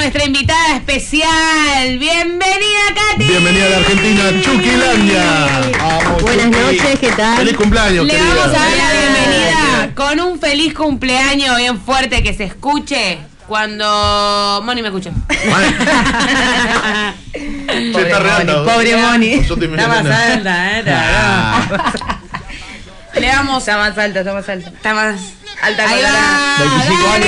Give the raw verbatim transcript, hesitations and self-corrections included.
nuestra invitada especial. Bienvenida, Katy. Bienvenida a la Argentina, Chuquilandia. Vamos, Buenas Chucky. noches, ¿qué tal? Feliz cumpleaños, Le querida. vamos a dar la bienvenida con un feliz cumpleaños bien fuerte que se escuche cuando Moni me escuche. Se está reando. Pobre Moni. Está más alta, ¿eh? Ah. Le vamos. Está más alta, está más alta. Está más Alta Ahí colorada. va. veinticinco Dale. años.